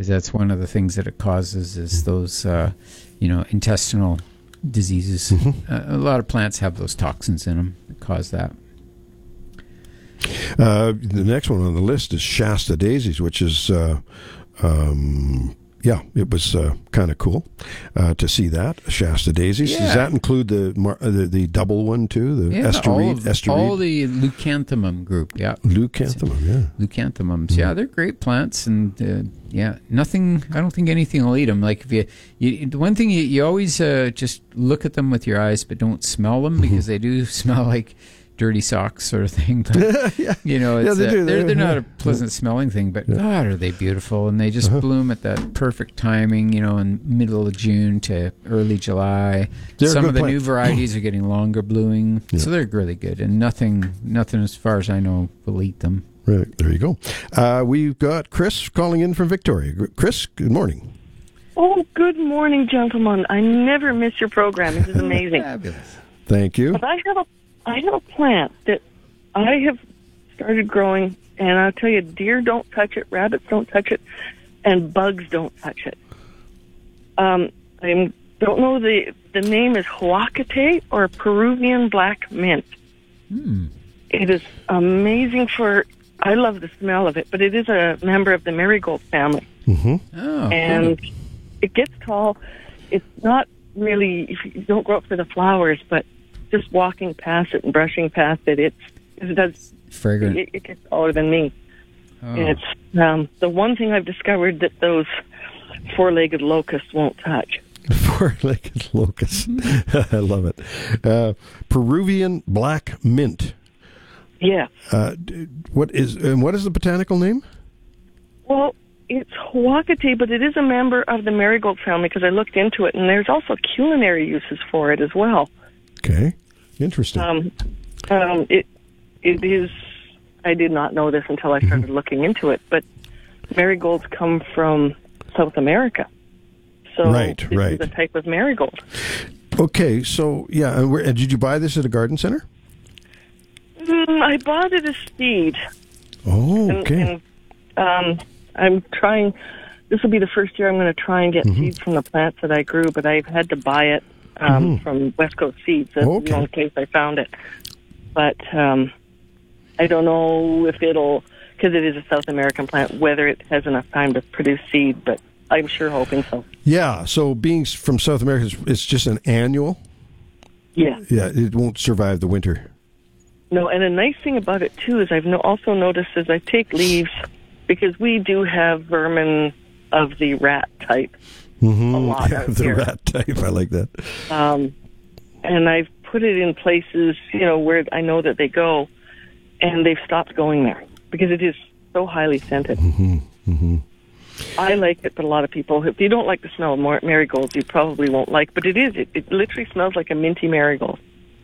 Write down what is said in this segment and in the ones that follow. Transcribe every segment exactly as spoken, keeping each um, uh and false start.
because that's one of the things that it causes is those, uh, you know, intestinal diseases. Mm-hmm. Uh, a lot of plants have those toxins in them that cause that. Uh, the next one on the list is Shasta daisies, which is, uh, um, yeah, it was uh, kind of cool uh, to see that Shasta daisies. Yeah. Does that include the mar- uh, the, the double one too? The Yeah, Esther all, Reed, of, Esther all Reed? the leucanthemum group. Yeah, leucanthemum. Yeah, leucanthemums. Mm-hmm. Yeah, they're great plants, and uh, yeah, nothing. I don't think anything will eat them. Like if you, you the one thing you, you always uh, just look at them with your eyes, but don't smell them because they do smell like dirty socks sort of thing. But, yeah. You know, it's, yeah, they uh, do. they're, they're yeah. not a pleasant smelling thing, but yeah. God, are they beautiful. And they just uh-huh. bloom at that perfect timing, you know, in middle of June to early July. They're Some of the plant. new varieties are getting longer blooming, yeah. so they're really good. And nothing, nothing as far as I know, will eat them. Right, there you go. Uh, we've got Chris calling in from Victoria. Chris, good morning. Oh, good morning, gentlemen. I never miss your program. This is amazing. Fabulous. Thank you. But I have a I have a plant that I have started growing, and I'll tell you, deer don't touch it, rabbits don't touch it, and bugs don't touch it. Um, I don't know, the the name is huacate or Peruvian black mint. Hmm. It is amazing for, I love the smell of it, but it is a member of the marigold family. Mm-hmm. Oh, and cool. It gets tall. It's not really, if you don't grow up for the flowers, but just walking past it and brushing past it, it's, it does, fragrant. It, it gets taller than me. Oh. And it's um, the one thing I've discovered that those four-legged locusts won't touch. Four-legged locusts. I love it. Uh, Peruvian black mint. Yeah. Uh, what is and what is the botanical name? Well, it's huacate, but it is a member of the marigold family because I looked into it, and there's also culinary uses for it as well. Okay, interesting. Um, um, it it is. I did not know this until I started mm-hmm. looking into it, but marigolds come from South America, so right, this right. is a type of marigold. Okay, so yeah, and, where, and did you buy this at a garden center? Mm, I bought it as seed. Oh, okay. And, and, um, I'm trying. This will be the first year I'm going to try and get mm-hmm. seeds from the plants that I grew, but I've had to buy it um, mm-hmm. from West Coast Seeds. That's okay. the only place I found it. But um, I don't know if it'll, because it is a South American plant, whether it has enough time to produce seed, but I'm sure hoping so. Yeah, so being from South America, it's, it's just an annual? Yeah. Yeah, it won't survive the winter. No, and a nice thing about it, too, is I've no, also noticed as I take leaves, because we do have vermin of the rat type. Mm-hmm. A lot yeah, the here. rat type. I like that. Um, and I've put it in places, you know, where I know that they go, and they've stopped going there because it is so highly scented. Mm-hmm. Mm-hmm. I like it, but a lot of people, if you don't like the smell of mar- marigolds, you probably won't like. But it is. It, it literally smells like a minty marigold.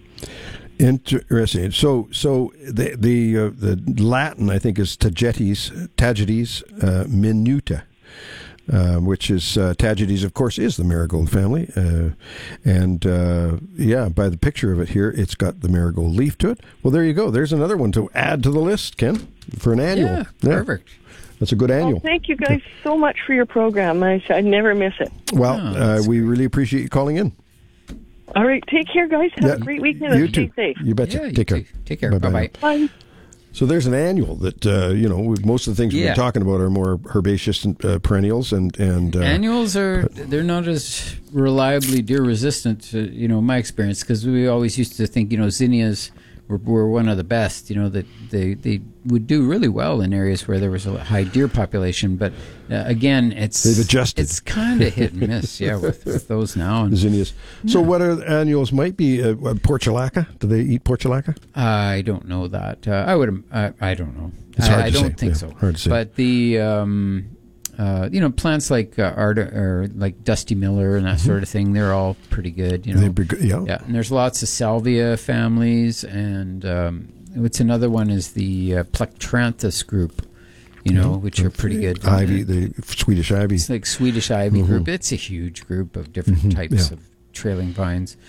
Interesting. So, so the the uh, the Latin, I think, is Tagetes, Tagetes uh, minuta, uh, which is uh, Tagetes, of course, is the marigold family, uh, and uh, yeah, by the picture of it here, it's got the marigold leaf to it. Well, there you go. There's another one to add to the list, Ken, for an annual. Yeah, yeah. Perfect. That's a good annual. Well, thank you guys so much for your program. I I never miss it. Well, oh, uh, we really appreciate you calling in. All right, take care, guys. Have Yeah, a great weekend you and stay too. safe. You betcha. Yeah, you Take care. too. Take care. Bye-bye. Bye-bye. Bye. So there's an annual that, uh, you know, most of the things we've Yeah. been talking about are more herbaceous and uh, perennials. and, and uh, Annuals are, they're not as reliably deer resistant, uh, you know, in my experience, because we always used to think, you know, zinnias were, were one of the best, you know, that they, they would do really well in areas where there was a high deer population. But uh, again, it's They've adjusted. It's kind of hit and miss, yeah, with, with those now. And, zinnias. So Yeah. what are the annuals? Might be uh, uh, portulaca. Do they eat portulaca? I don't know that. Uh, I would. Uh, I don't know. It's I, hard I to don't say. think Yeah, so. hard to say. But the um, uh, you know, plants like uh, Arda or like Dusty Miller and that Mm-hmm. sort of thing, they're all pretty good. You know. They'd be good, yeah. Yeah, and there's lots of salvia families, and um, what's another one is the uh, Plectranthus group. You know, Mhm. which are pretty good. Ivy, the Swedish ivy. It's like Swedish ivy Mhm. group. It's a huge group of different Mhm, types yeah. of trailing vines.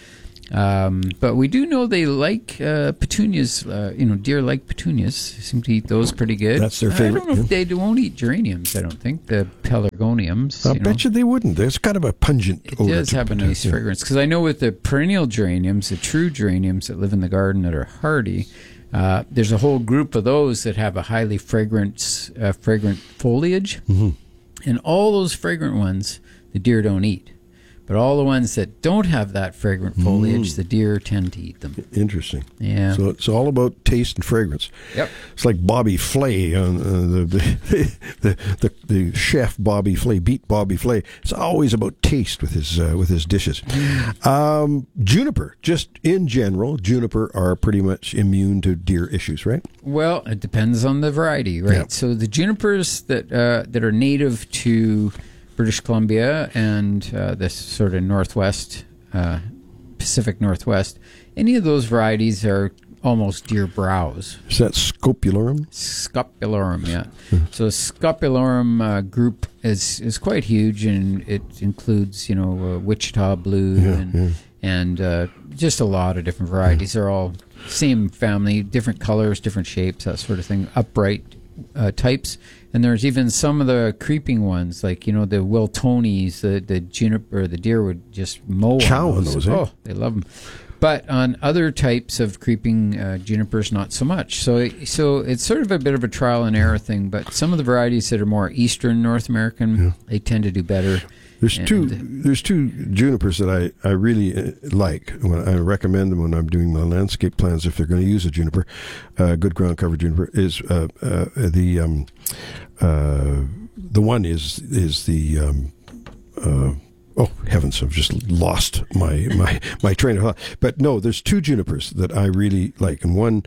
Um, but we do know they like uh, petunias. Uh, you know, deer like petunias. They seem to eat those pretty good. That's their favorite. I don't know yeah. if they do, won't eat geraniums. I don't think the pelargoniums. I'll you bet know. you they wouldn't. There's kind of a pungent It odor. does to have a it, nice yeah. fragrance, because I know with the perennial geraniums, the true geraniums that live in the garden that are hardy, uh, there's a whole group of those that have a highly fragrant, uh, fragrant foliage, mm-hmm. and all those fragrant ones the deer don't eat. But all the ones that don't have that fragrant foliage, Mm. the deer tend to eat them. Interesting. Yeah. So it's all about taste and fragrance. Yep. It's like Bobby Flay, uh, the, the, the the the chef Bobby Flay, beat Bobby Flay. It's always about taste with his uh, with his dishes. Um, juniper, just in general, juniper are pretty much immune to deer issues, right? Well, it depends on the variety, right? Yeah. So the junipers that uh, that are native to British Columbia and uh, this sort of northwest, uh, Pacific Northwest, any of those varieties are almost deer browse. Is that scopularum? Scopularum, yeah. So Scopularum uh, group is is quite huge, and it includes, you know, uh, Wichita Blue Yeah, and yeah. and uh, just a lot of different varieties. They're all same family, different colors, different shapes, that sort of thing. Upright uh, types, and there's even some of the creeping ones, like, you know, the Wiltonies, the the juniper, the deer would just mow Chow on on those. those, eh? Oh, they love them. But on other types of creeping uh, junipers, not so much. So, so it's sort of a bit of a trial and error thing. But some of the varieties that are more eastern North American, Yeah. they tend to do better. There's And- two. There's two junipers that I, I really uh, like. When I recommend them when I'm doing my landscape plans, if they're going to use a juniper, uh, good ground cover juniper, is uh, uh, the um, uh, the one is is the um, uh, oh heavens, I've just lost my my my train of thought. But no, there's two junipers that I really like, and one,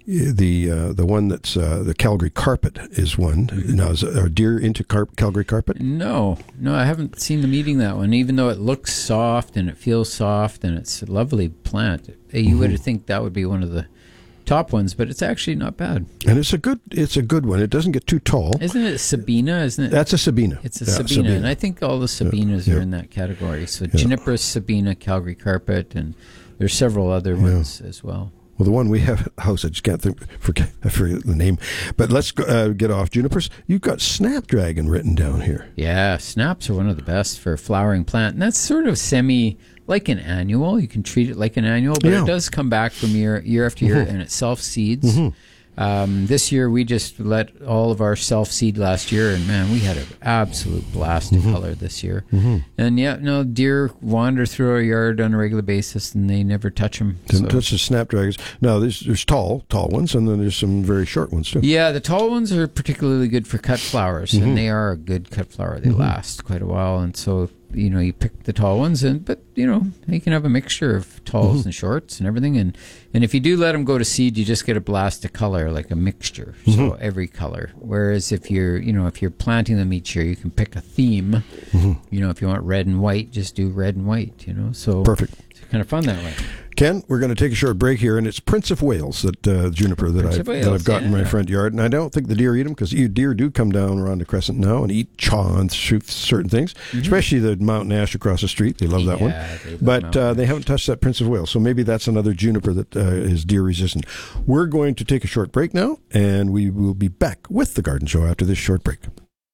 the uh, the one that's uh, the Calgary carpet is one. Now, is are deer into car- Calgary carpet? No, no, I haven't seen them eating that one. Even though it looks soft and it feels soft and it's a lovely plant, you Mm-hmm. would think that would be one of the top ones, but it's actually not bad. And it's a good it's a good one. It doesn't get too tall. Isn't it Sabina? Isn't it? That's a Sabina. It's a Yeah, Sabina, and I think all the Sabinas Yeah, are yeah. in that category. So Yeah. Juniperus, Sabina, Calgary carpet, and there's several other ones as well. Well, the one we have at the house, I just can't think, forget, I forget the name. But let's go, uh, get off junipers. You've got snapdragon written down here. Yeah, snaps are one of the best for a flowering plant, and that's sort of semi like an annual. You can treat it like an annual, but Yeah. it does come back from year year after year, and it self seeds. Um, this year we just let all of our self seed last year, and man, we had an absolute blast of color this year. And yeah, no, deer wander through our yard on a regular basis, and they never touch them. Didn't touch the snapdragons. No, there's there's tall, tall ones, and then there's some very short ones too. Yeah, the tall ones are particularly good for cut flowers, Mm-hmm. and they are a good cut flower. They last quite a while, and so, you know, you pick the tall ones, and but you know, you can have a mixture of talls Mm-hmm. and shorts and everything, and and if you do let them go to seed, you just get a blast of color, like a mixture, so Mm-hmm. every color. Whereas if you're, you know, if you're planting them each year, you can pick a theme. Mm-hmm. You know, if you want red and white, just do red and white. You know, so Perfect. It's kind of fun that way. Ken, we're going to take a short break here, and it's Prince of Wales, that uh, juniper that, Prince I, of Wales, that I've got in my yeah. front yard. And I don't think the deer eat them, because deer do come down around the crescent now and eat chaw and shoot certain things, especially the mountain ash across the street. They love that one. Yeah, they love But mountain uh, they haven't touched that Prince of Wales, so maybe that's another juniper that uh, is deer resistant. We're going to take a short break now, and we will be back with the Garden Show after this short break.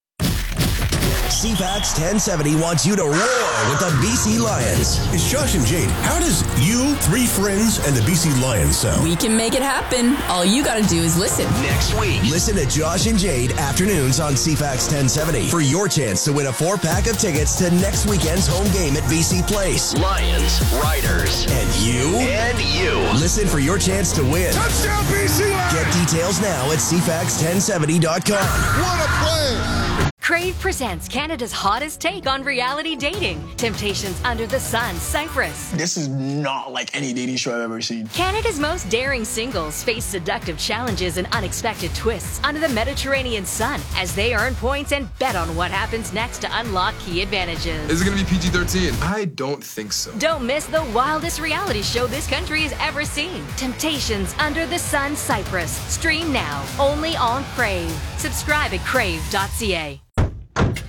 C FAX ten seventy wants you to roar with the B C Lions. It's Josh and Jade. How does you, three friends, and the B C Lions sound? We can make it happen. All you gotta do is listen. Next week, listen to Josh and Jade afternoons on C FAX ten seventy for your chance to win a four-pack of tickets to next weekend's home game at B C Place. Lions, Riders, and you, and you. Listen for your chance to win. Touchdown, B C Lions! Get details now at C FAX ten seventy dot com. What a play! Crave presents Canada's hottest take on reality dating. Temptations Under the Sun, Cyprus. This is not like any dating show I've ever seen. Canada's most daring singles face seductive challenges and unexpected twists under the Mediterranean sun as they earn points and bet on what happens next to unlock key advantages. Is it going to be P G thirteen? I don't think so. Don't miss the wildest reality show this country has ever seen. Temptations Under the Sun, Cyprus. Stream now, only on Crave. Subscribe at crave dot c a.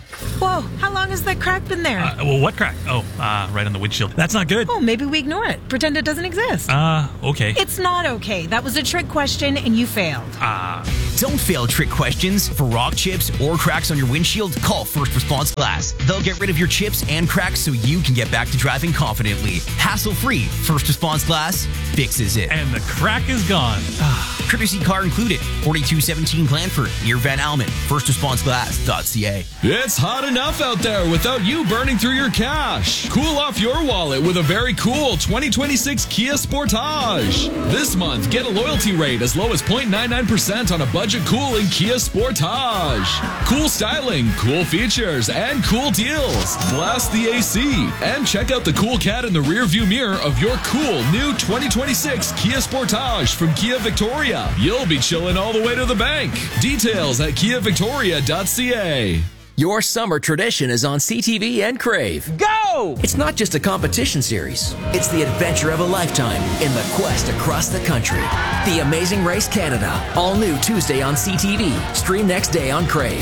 Whoa, how long has that crack been there? Uh, well, what crack? Oh, uh, right on the windshield. That's not good. Oh, maybe we ignore it. Pretend it doesn't exist. Uh, okay. It's not okay. That was a trick question and you failed. Ah. Uh. Don't fail trick questions. For rock chips or cracks on your windshield, call First Response Glass. They'll get rid of your chips and cracks so you can get back to driving confidently. Hassle-free. First Response Glass fixes it. And the crack is gone. Courtesy car included. forty-two seventeen Glanford, near Van Almen. first response glass dot c a. It's hot enough out there without you burning through your cash. Cool off your wallet with a very cool twenty twenty-six Kia Sportage. This month, get a loyalty rate as low as zero point nine nine percent on a budget cooling Kia Sportage. Cool styling, cool features, and cool deals. Blast the A C and check out the cool cat in the rear view mirror of your cool new twenty twenty-six Kia Sportage from Kia Victoria. You'll be chilling all the way to the bank. Details at kia victoria dot c a. Your summer tradition is on C T V and Crave. Go! It's not just a competition series. It's the adventure of a lifetime in the quest across the country. The Amazing Race Canada. All new Tuesday on C T V. Stream next day on Crave.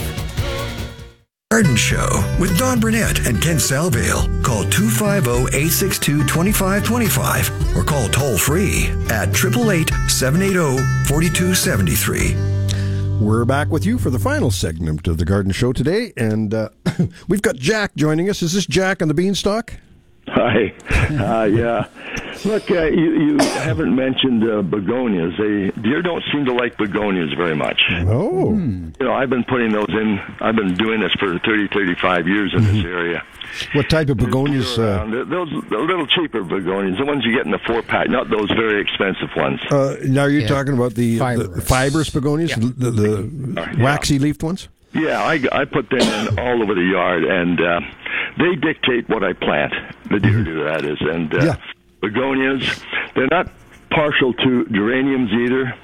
Garden Show with Don Burnett and Ken Salvale. Call two five zero, eight six two, two five two five or call toll free at eight eight eight, seven eight zero, four two seven three. We're back with you for the final segment of the Garden Show today, and uh, we've got Jack joining us. Is this Jack on the Beanstalk? Hi. Uh, yeah. Look, uh, you, you haven't mentioned uh, begonias. They, deer don't seem to like begonias very much. Oh. You know, I've been putting those in. I've been doing this for thirty, thirty-five years in mm-hmm. this area. What type of begonias? Uh, those the little cheaper begonias, the ones you get in the four-pack, not those very expensive ones. Uh, now you're yeah. talking about the fibrous, the fibrous begonias, yeah. the, the uh, yeah. waxy-leafed ones? Yeah, I, I put them in all over the yard, and uh, they dictate what I plant. The deer mm-hmm. do, that is. And uh, yeah. begonias, they're not partial to geraniums either.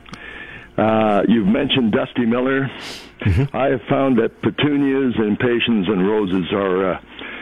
Uh, you've mentioned Dusty Miller. Mm-hmm. I have found that petunias, impatiens, and roses are uh,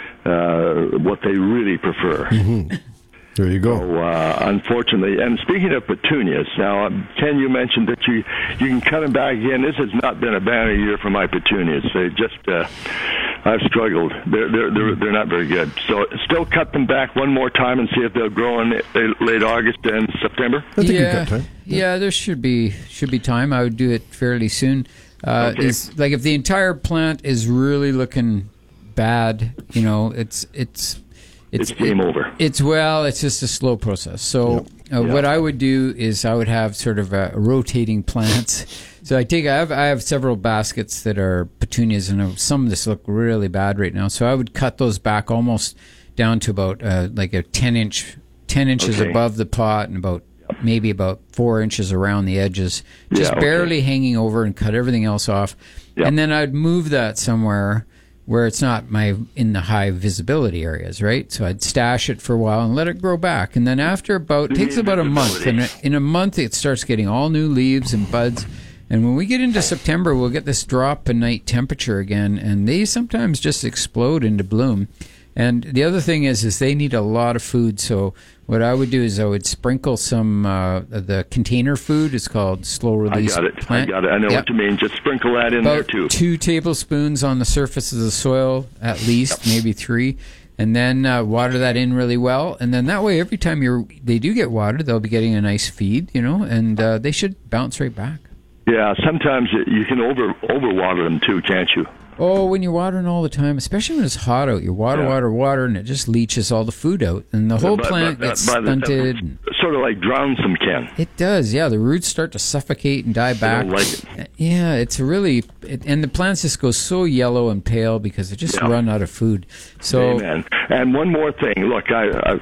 uh, what they really prefer. Mm-hmm. There you go. So, uh, unfortunately, and speaking of petunias, now, Ken, you mentioned that you you can cut them back again. This has not been a banner year for my petunias. They just, uh, I've struggled. They're, they're they're they're not very good. So, still cut them back one more time and see if they'll grow in late August and September. I think yeah, you've got time. Yeah. yeah, there should be should be time. I would do it fairly soon. Uh, okay. Is like if the entire plant is really looking bad, you know, it's it's. It's, it's game it, over. It's well, it's just a slow process. So yep. Uh, yep. what I would do is I would have sort of a, a rotating plants. So I take I have I have several baskets that are petunias, and some of this look really bad right now. So I would cut those back almost down to about uh, like a ten inch, ten inches okay. above the pot, and about maybe about four inches around the edges, just yeah, okay. barely hanging over, and cut everything else off. Yep. And then I'd move that somewhere where it's not my in the high visibility areas, right? So I'd stash it for a while and let it grow back. And then after about, it takes about a month. And in a month, it starts getting all new leaves and buds. And when we get into September, we'll get this drop in night temperature again. And they sometimes just explode into bloom. And the other thing is, is they need a lot of food. So what I would do is I would sprinkle some uh, the container food. It's called slow release. I got it. Plant. I got it. I know yep. what you mean. Just sprinkle that in About there too. Two tablespoons on the surface of the soil, at least, yep. maybe three, and then uh, water that in really well. And then that way, every time you they do get watered, they'll be getting a nice feed, you know, and uh, they should bounce right back. Yeah, sometimes you can over overwater them too, can't you? Oh, when you're watering all the time, especially when it's hot out, you water, yeah. water, water, and it just leaches all the food out, and the whole but, plant but, gets but, stunted. But, sort of like drowns them, Ken. It does, yeah. The roots start to suffocate and die back. I don't like it. Yeah, it's really, it, and the plants just go so yellow and pale because they just yeah. run out of food. So, amen. And one more thing, look, I. I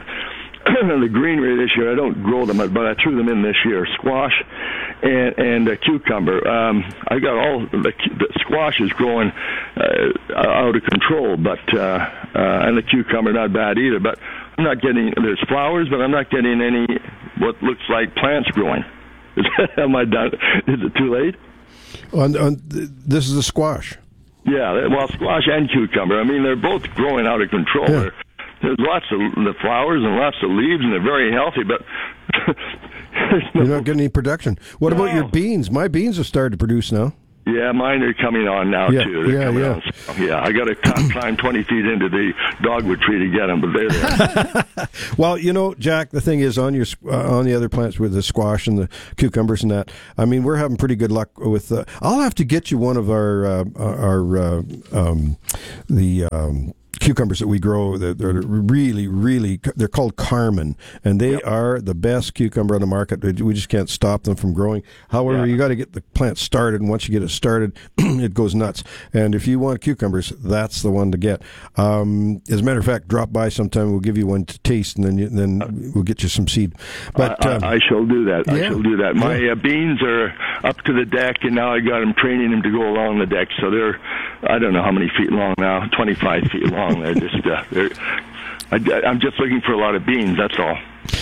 the greenery this year, I don't grow them, but I threw them in this year. Squash and and a cucumber. Um, I got all the, the squash is growing uh, out of control, but uh, uh, and the cucumber not bad either. But I'm not getting there's flowers, but I'm not getting any what looks like plants growing. Is, am I done? Is it too late? On, on this is the squash. Yeah, well, squash and cucumber. I mean, they're both growing out of control. Yeah. There's lots of the flowers and lots of leaves, and they're very healthy, but no, you're not getting any production. What no. about your beans? My beans have started to produce now. Yeah, mine are coming on now, Yeah, too. They're yeah, coming yeah. on. So, yeah, I got to climb twenty feet into the dogwood tree to get them, but they're there. Well, you know, Jack, the thing is, on your uh, on the other plants with the squash and the cucumbers and that, I mean, we're having pretty good luck with. Uh, I'll have to get you one of our uh, our uh, um, the. Um, cucumbers that we grow. They're, they're really, really, they're called Carmen, and they yep. are the best cucumber on the market. We just can't stop them from growing. However, yeah. you got to get the plant started, and once you get it started, it goes nuts. And if you want cucumbers, that's the one to get. Um, as a matter of fact, drop by sometime. We'll give you one to taste, and then you, then we'll get you some seed. But I, um, I, I shall do that. Yeah. I shall do that. My uh, beans are up to the deck, and now I got them training them to go along the deck. So they're, I don't know how many feet long now, twenty-five feet long. They're just, uh, they're, I, I'm just looking for a lot of beans. That's all.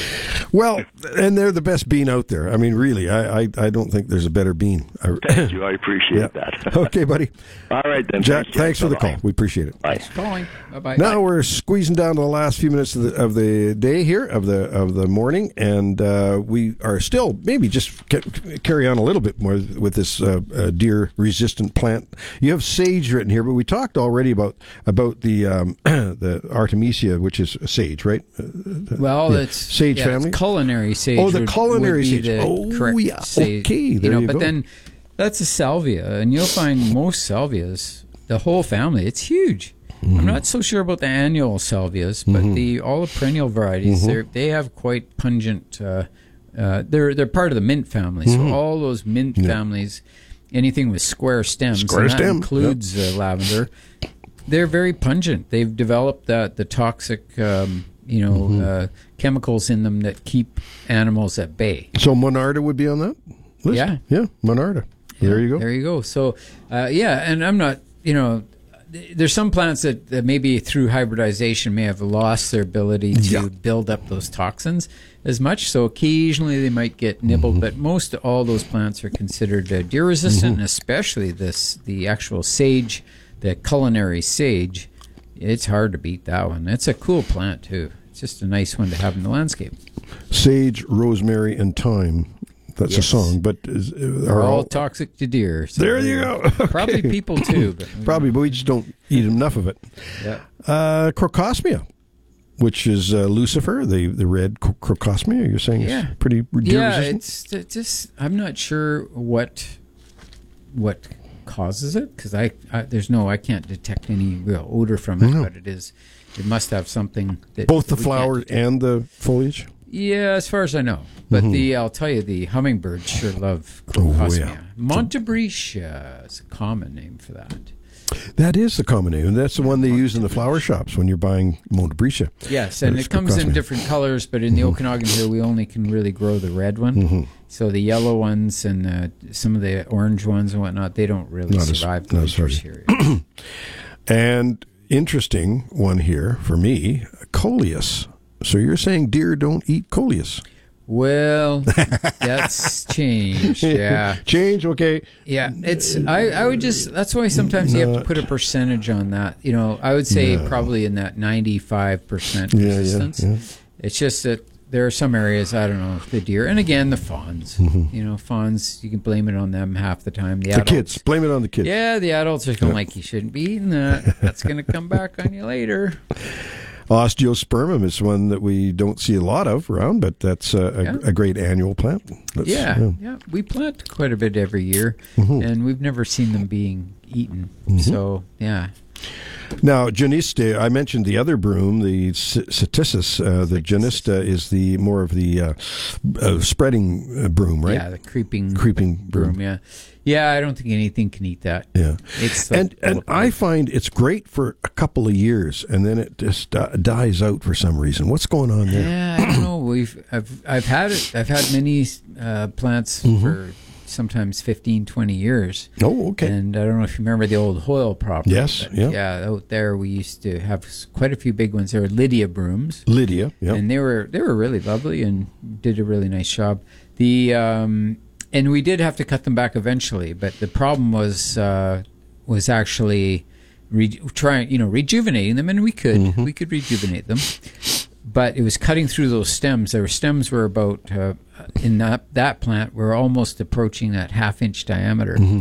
Well, and they're the best bean out there. I mean, really, I I, I don't think there's a better bean. Thank you. I appreciate yeah. that. Okay, buddy. All right, then. Jack, thanks, thanks for the Bye-bye. call. We appreciate it. Bye. Thanks for calling. Bye-bye. Now Bye. we're squeezing down to the last few minutes of the, of the day here, of the of the morning, and uh, we are still maybe just ca- carry on a little bit more with this uh, uh, deer-resistant plant. You have sage written here, but we talked already about about the um, the Artemisia, which is sage, right? Uh, Well, yeah. it's sage yeah, family. It's culinary sage. Oh, the would, culinary would be sage. the Oh, correct yeah. sage. Okay, there you know, you but go. then that's a salvia, and you'll find most salvias, the whole family, it's huge. Mm-hmm. I'm not so sure about the annual salvias, but Mhm. the all the perennial varieties, Mhm. they they have quite pungent. Uh, uh, they're they're part of the mint family, so Mhm. all those mint Yeah. families, anything with square stems, Square and that stem, includes uh, lavender. They're very pungent. They've developed that the toxic, um, you know, Mhm. uh, chemicals in them that keep animals at bay. So Monarda would be on that list? Yeah. Yeah, Monarda. There you go. There you go. So, uh, yeah, and I'm not, you know, th- there's some plants that, that maybe through hybridization may have lost their ability to Yeah. build up those toxins as much. So occasionally they might get nibbled, Mm-hmm. but most all those plants are considered uh, deer resistant, Mhm. and especially this, the actual sage, the culinary sage. It's hard to beat that one. It's a cool plant too. It's just a nice one to have in the landscape. Sage, rosemary, and thyme. That's Yes. a song, but is, They're are all all toxic to deer. So there you go. Probably Okay. people too. But Probably, but we just don't eat enough of it. Yeah. Uh, Crocosmia, which is uh, Lucifer, the the red cro- Crocosmia. You're saying Yeah. it's pretty deer yeah, resistant? it's, it's just I'm not sure what what causes it because I, I there's no I can't detect any real odor from it, No. but it is it must have something that Both the we can't flower detect. and the foliage. Yeah, as far as I know, but Mhm. the I'll tell you the hummingbirds sure love Oh, Crocosmia. yeah. Montebritia is a common name for that. That is the common name, and that's the one they use in the flower shops when you're buying Montebritia. Yes, and That's it comes in Crocosmia. different colors, but in the Mhm. Okanagan here, we only can really grow the red one. Mhm. So the yellow ones and uh, some of the orange ones and whatnot, they don't really Not as- survive the not as winters hardy. here. And interesting one here for me, coleus. So you're saying deer don't eat coleus? Well, that's changed. Yeah, change. Okay. Yeah, it's. I, I would just. That's why sometimes you have to Not- put a percentage on that. You know, I would say Yeah. probably in that ninety-five percent Yeah, yeah, resistance. yeah. It's just that there are some areas I don't know the deer, and again the fawns. Mhm. You know, fawns you can blame it on them half the time. The, The adults, kids. Blame it on the kids. Yeah, the adults are going Yeah. like you shouldn't be eating that. That's going to come back on you later. Osteospermum is one that we don't see a lot of around, but that's a, a, Yeah. a great annual plant. That's, Yeah, yeah, we plant quite a bit every year, Mhm. and we've never seen them being eaten. Mhm. So yeah. Now, Genista, I mentioned the other broom, the Ceticis. Uh, the Genista is the more of the uh, uh, spreading uh, broom, right? Yeah, the creeping creeping broom. broom. Yeah, yeah. I don't think anything can eat that. Yeah, it's and and I find it's great for a couple of years, and then it just uh, dies out for some reason. What's going on there? Yeah, I don't know. We've I've I've had it. I've had many uh, plants Mhm. for sometimes fifteen, twenty years. Oh, okay. And I don't know if you remember the old Hoyle property. Yes, but yeah. Yeah, out there we used to have s- quite a few big ones. They were Lydia brooms. Lydia, yeah. And they were they were really lovely and did a really nice job. The um, and we did have to cut them back eventually, but the problem was uh, was actually re- trying you know rejuvenating them, and we could Mhm. we could rejuvenate them, but it was cutting through those stems. Their stems were about uh, in that that plant were almost approaching that half inch diameter. Mhm.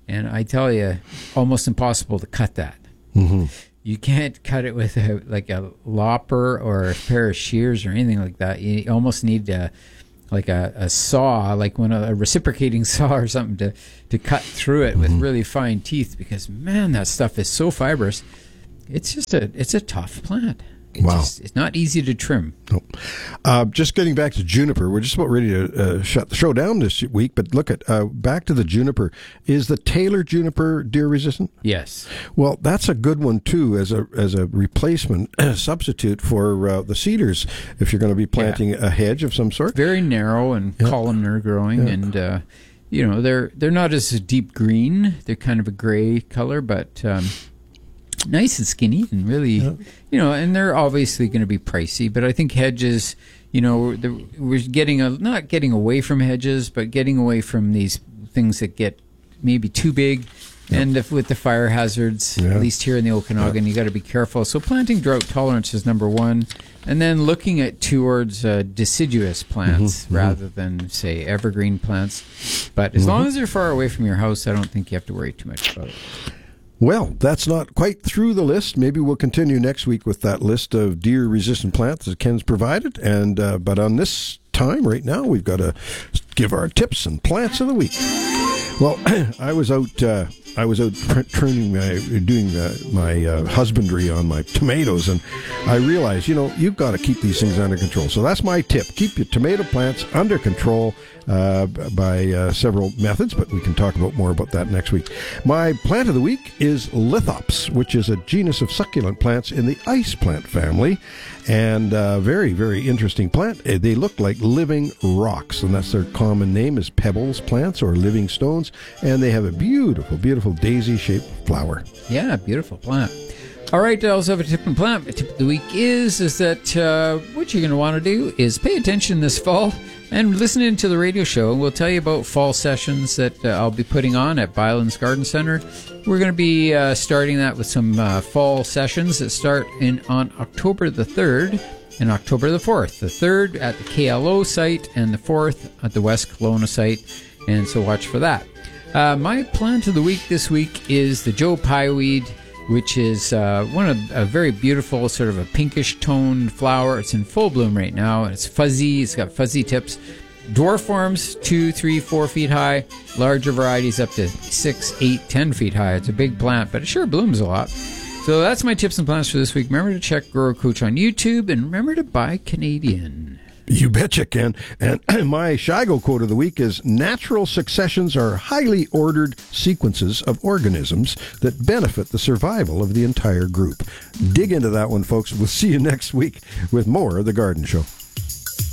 And I tell you, almost impossible to cut that. Mm-hmm. You can't cut it with a, like a lopper or a pair of shears or anything like that. You almost need a, like a, a saw, like one of a reciprocating saw or something to, to cut through it mm-hmm. with really fine teeth, because man, that stuff is so fibrous. It's just a it's a tough plant. It's wow. Just, it's not easy to trim. Nope. Uh, just getting back to juniper, we're just about ready to uh, shut the show down this week, but look at, uh, back to the juniper. Is the Taylor juniper deer resistant? Yes. Well, that's a good one too, as a as a replacement substitute for uh, the cedars, if you're going to be planting yeah. a hedge of some sort. Very narrow and yeah. columnar growing, yeah. and uh, you know, they're they're not as a deep green. They're kind of a gray color, but um, nice and skinny, and really, yeah. you know, and they're obviously going to be pricey. But I think hedges, you know, the, we're getting a not getting away from hedges, but getting away from these things that get maybe too big. Yep. And if, with the fire hazards, yeah. at least here in the Okanagan, yeah. you got to be careful. So planting drought tolerance is number one, and then looking at towards uh, deciduous plants mm-hmm. rather than, say, evergreen plants. But as mm-hmm. long as they're far away from your house, I don't think you have to worry too much about it. Well, that's not quite through the list. Maybe we'll continue next week with that list of deer-resistant plants that Ken's provided. And uh, but on this time, right now, we've got to give our tips and plants of the week. Well, I was out. Uh, I was out turning my, doing uh, my uh, husbandry on my tomatoes, and I realized, you know, you've got to keep these things under control. So that's my tip: keep your tomato plants under control uh, by uh, several methods. But we can talk about more about that next week. My plant of the week is Lithops, which is a genus of succulent plants in the ice plant family, and uh, very, very interesting plant. They look like living rocks, and that's their common name is pebbles plants or living stones, and they have a beautiful, beautiful daisy-shaped flower. Yeah, beautiful plant. All right, I also have a tip and plant. My tip of the week is is that uh, what you're going to want to do is pay attention this fall and listen into the radio show. We'll tell you about fall sessions that uh, I'll be putting on at Bylands Garden Center. We're going to be uh, starting that with some uh, fall sessions that start in on October the third and October the fourth. The third at the K L O site and the fourth at the West Kelowna site. And so watch for that. Uh, my plant of the week this week is the Joe Pye weed, which is uh, one of a very beautiful, sort of a pinkish toned flower. It's in full bloom right now. It's fuzzy. It's got fuzzy tips. Dwarf forms, two, three, four feet high. Larger varieties up to six, eight, ten feet high. It's a big plant, but it sure blooms a lot. So that's my tips and plants for this week. Remember to check Grower Coach on YouTube, and remember to buy Canadian. You betcha, Ken. And my Shigo quote of the week is, natural successions are highly ordered sequences of organisms that benefit the survival of the entire group. Dig into that one, folks. We'll see you next week with more of The Garden Show.